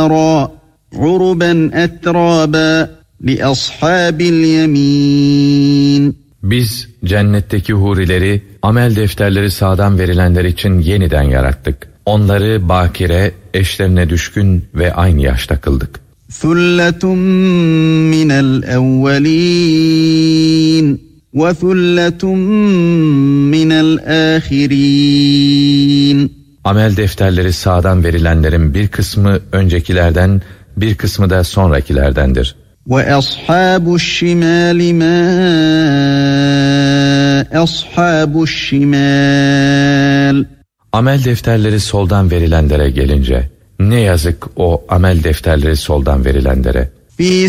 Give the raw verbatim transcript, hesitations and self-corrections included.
عُرُبًا أَتْرَابًا لِأَصْحَابِ الْيَمِينِ. Biz cennetteki hurileri, amel defterleri sağdan verilenler için yeniden yarattık. Onları bakire, eşlerine düşkün ve aynı yaşta kıldık. ثُلَّةٌ مِّنَ الْأَوَّلِينَ وَثُلَّةٌ مِّنَ الْآخِرِينَ. Amel defterleri sağdan verilenlerin bir kısmı öncekilerden, bir kısmı da sonrakilerdendir. وَأَصْحَابُ الشِّمَالِ مَا أَصْحَابُ الشِّمَالِ. Amel defterleri soldan verilenlere gelince, ne yazık o amel defterleri soldan verilenlere. فِي